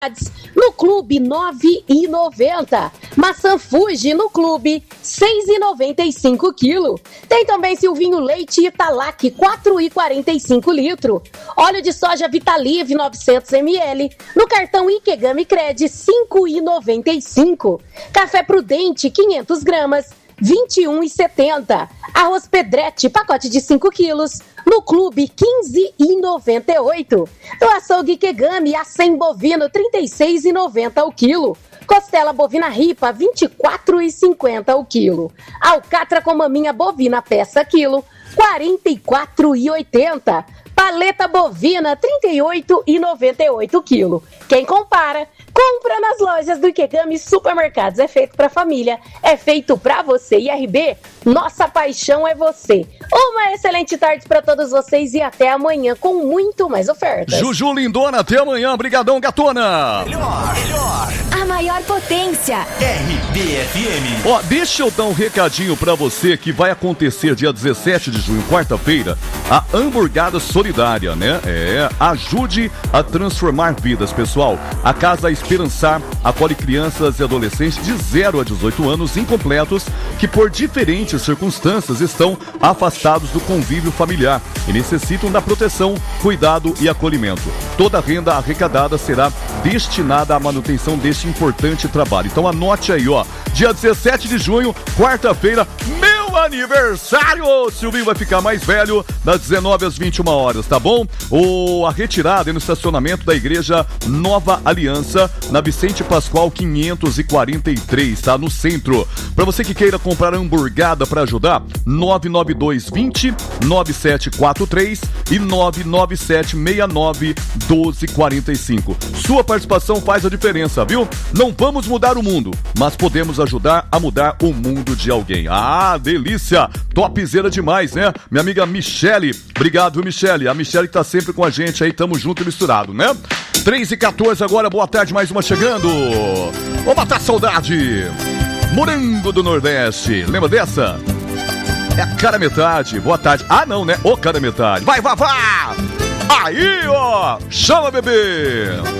no Clube R$ 9,90. Maçã Fuji no Clube R$ 6,95 quilo. Tem também Silvinho Leite Italac 4,45 litro. Óleo de soja Vitalive 900 ml no cartão Ikegami Cred 5,95. Café Prudente 500 gramas R$ 21,70. Arroz Pedretti, pacote de 5 quilos, no Clube R$ 15,98. No açougue Ikegami, acém bovino R$ 36,90 o quilo. Costela bovina ripa, R$ 24,50 o quilo. Alcatra com maminha bovina peça quilo, R$ 44,80. Paleta bovina, R$ 38,98 o quilo. Quem compara, compra nas lojas do Ikegami Supermercados. É feito pra família, é feito pra você. IRB, nossa paixão é você. Uma excelente tarde pra todos vocês e até amanhã com muito mais ofertas. Juju Lindona, até amanhã. Brigadão, gatona. Melhor. A maior potência. RBFM. Ó, deixa eu dar um recadinho pra você que vai acontecer dia 17 de junho, quarta-feira, a Hamburgada Solidária, né? Ajude a transformar vidas, pessoal. A Casa Esperançar acolhe crianças e adolescentes de 0 a 18 anos incompletos que por diferentes circunstâncias estão afastados do convívio familiar e necessitam da proteção, cuidado e acolhimento. Toda a renda arrecadada será destinada à manutenção deste importante trabalho. Então anote aí, ó, dia 17 de junho, quarta-feira, meu aniversário! O Silvinho vai ficar mais velho, das 19 às 21 horas, tá bom? A retirada é no estacionamento da Igreja Nova Aliança, na Vicente Pascoal 543, tá? No centro. Pra você que queira comprar hamburgada pra ajudar, 99220-9743 e 99769-1245. Sua participação faz a diferença, viu? Não vamos mudar o mundo, mas podemos ajudar a mudar o mundo de alguém. Ah, delícia! Topzera demais, né? Minha amiga Michele, obrigado, viu, Michele? A Michele que tá sempre com a gente aí, tamo junto e misturado, né? 3h14 agora, boa tarde, mais uma chegando. Vou matar a saudade. Morango do Nordeste, lembra dessa? É a cara metade, boa tarde. Ah, não, né? Ô cara metade. Vai, Vavá! Aí, ó! Chama, bebê!